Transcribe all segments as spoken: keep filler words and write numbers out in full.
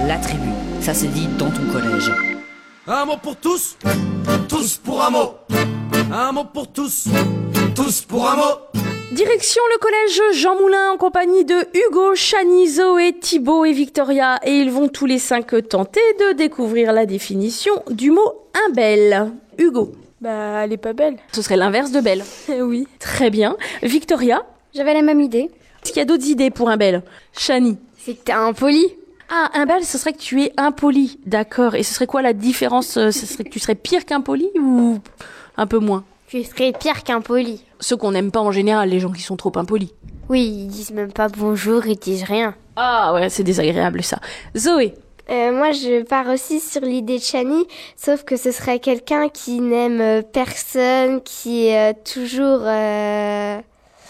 la tribu. Ça se dit dans ton collège. Un mot pour tous, tous pour un mot. Un mot pour tous, tous pour un mot. Direction le collège Jean Moulin en compagnie de Hugo, Chani, Zoé, Thibaut et Victoria. Et ils vont tous les cinq tenter de découvrir la définition du mot imbelle. Hugo. Bah, elle est pas belle. Ce serait l'inverse de belle. Oui. Très bien. Victoria. J'avais la même idée. Est-ce qu'il y a d'autres idées pour imbelle? Chani. C'est que t'es impoli. Ah, imbelle, ce serait que tu es impoli. D'accord. Et ce serait quoi la différence? Ce serait que tu serais pire qu'impoli ou un peu moins? Tu serais pire qu'impoli. Ceux qu'on n'aime pas en général, les gens qui sont trop impolis. Oui, ils disent même pas bonjour, ils disent rien. Ah ouais, c'est désagréable ça. Zoé. Euh, moi, je pars aussi sur l'idée de Chani, sauf que ce serait quelqu'un qui n'aime personne, qui est euh, toujours euh,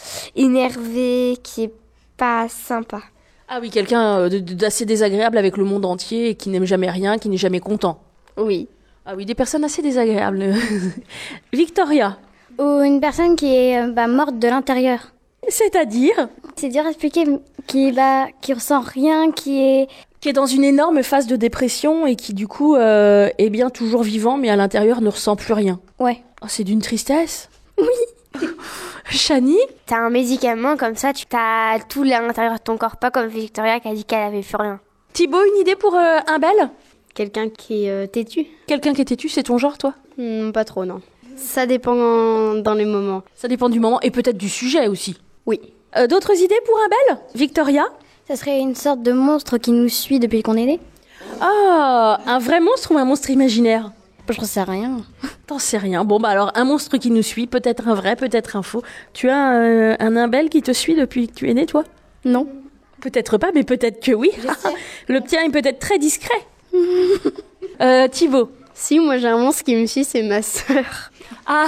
énervé, qui est pas sympa. Ah oui, quelqu'un d'assez désagréable avec le monde entier et qui n'aime jamais rien, qui n'est jamais content. Oui. Ah oui, des personnes assez désagréables. Victoria. Ou une personne qui est bah, morte de l'intérieur. C'est-à-dire? C'est dur à expliquer, qui bah, qui ressent rien, qui est... Qui est dans une énorme phase de dépression et qui du coup euh, est bien toujours vivant mais à l'intérieur ne ressent plus rien. Ouais. Oh, c'est d'une tristesse. Oui. Chani? T'as un médicament comme ça, tu as tout à l'intérieur de ton corps, pas comme Victoria qui a dit qu'elle avait plus rien. Thibaut, une idée pour euh, imbelle? Quelqu'un qui est euh, têtu. Quelqu'un qui est têtu, c'est ton genre toi? Hmm, pas trop, non. Ça dépend en, dans les moments. Ça dépend du moment et peut-être du sujet aussi. Oui. Euh, d'autres idées pour imbelle? Victoria? Ça serait une sorte de monstre qui nous suit depuis qu'on est né. Ah, un vrai monstre ou un monstre imaginaire? Je sais rien. T'en sais rien. Bon, bah alors, un monstre qui nous suit, peut-être un vrai, peut-être un faux. Tu as euh, un imbelle qui te suit depuis que tu es né, toi? Non. Peut-être pas, mais peut-être que oui. Le tien est peut-être très discret. euh, Thibaut? Si, moi j'ai un monstre qui me suit, c'est ma sœur. Ah.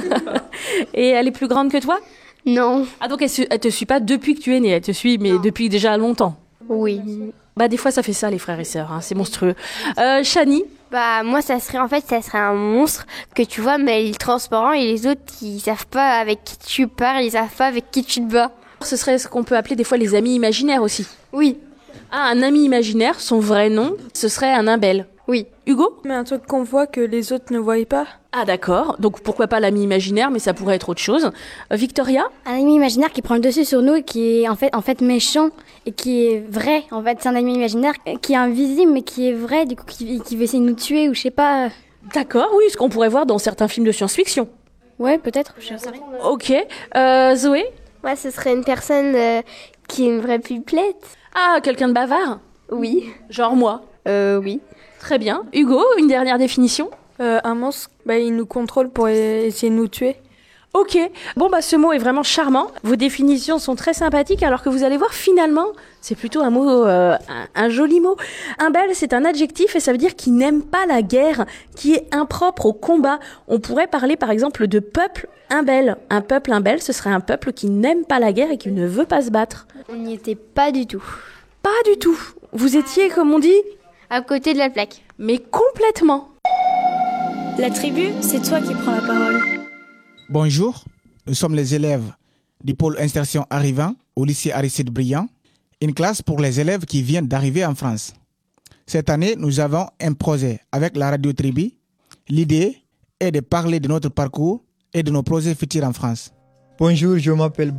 Et elle est plus grande que toi? Non. Ah, donc elle, su- elle te suit pas depuis que tu es né, elle te suit, mais non. Depuis déjà longtemps. Oui. Bah, des fois, ça fait ça, les frères et sœurs, hein, c'est monstrueux. Euh, Chani? Bah, moi, ça serait, en fait, ça serait un monstre que tu vois, mais il est transparent et les autres, ils savent pas avec qui tu parles, ils savent pas avec qui tu te bats. Ce serait ce qu'on peut appeler des fois les amis imaginaires aussi. Oui. Ah, un ami imaginaire, son vrai nom, ce serait un imbelle. Oui. Hugo? Mais un truc qu'on voit que les autres ne voient pas. Ah d'accord, donc pourquoi pas l'ami imaginaire, mais ça pourrait être autre chose. Euh, Victoria? Un ami imaginaire qui prend le dessus sur nous et qui est en fait, en fait méchant et qui est vrai. En fait, c'est un ami imaginaire qui est invisible mais qui est vrai, du coup qui, qui veut essayer de nous tuer ou je sais pas. D'accord, oui, ce qu'on pourrait voir dans certains films de science-fiction. Ouais, peut-être, je sais rien. Ok, euh, Zoé? Moi, ce serait une personne euh, qui est une vraie pipelette. Ah, quelqu'un de bavard? Oui. Genre moi? Euh, oui. Très bien. Hugo, une dernière définition? Euh, un monstre, bah, il nous contrôle pour e- essayer de nous tuer. Ok, bon bah ce mot est vraiment charmant, vos définitions sont très sympathiques alors que vous allez voir finalement, c'est plutôt un mot, euh, un, un joli mot. Imbelle c'est un adjectif et ça veut dire qui n'aime pas la guerre, qui est impropre au combat. On pourrait parler par exemple de peuple imbelle. Un peuple imbelle ce serait un peuple qui n'aime pas la guerre et qui ne veut pas se battre. On n'y était pas du tout. Pas du tout, vous étiez comme on dit? À côté de la plaque. Mais complètement. La tribu, c'est toi qui prends la parole. Bonjour, nous sommes les élèves du pôle insertion arrivant au lycée Aristide Briand, une classe pour les élèves qui viennent d'arriver en France. Cette année, nous avons un projet avec la radio Tribu. L'idée est de parler de notre parcours et de nos projets futurs en France. Bonjour, je m'appelle